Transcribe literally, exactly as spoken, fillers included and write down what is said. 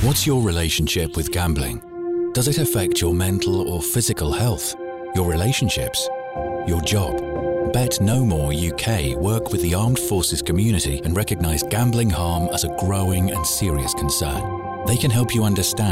What's your relationship with gambling? Does it affect your mental or physical health, your relationships, your job? Bet No More U K work with the armed forces community and recognise gambling harm as a growing and serious concern. They can help you understand